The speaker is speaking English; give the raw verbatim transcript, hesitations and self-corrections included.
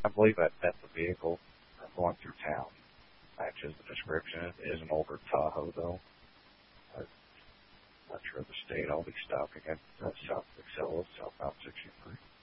I believe that that's the vehicle going through town. Matches the description. It is an older Tahoe, though. I'm not sure of the state. I'll be stopping at uh, South Excel, southbound sixty-three.